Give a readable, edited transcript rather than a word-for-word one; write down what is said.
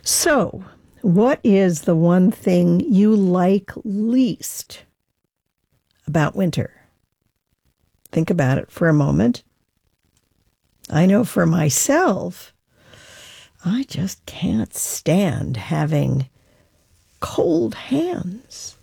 So, what is the one thing you like least about winter? Think about it for a moment. I know for myself, I just can't stand having cold hands.